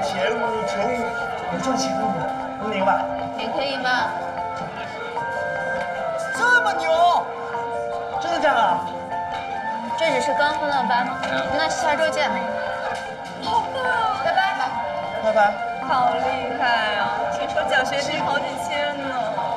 铁路、有赚钱的能领吧？ 也可以吗？ 这么牛，真的这样啊？ 这只是刚分了班，那下周见。好棒啊！拜拜。 拜拜。 好厉害啊！听说奖学金好几千呢。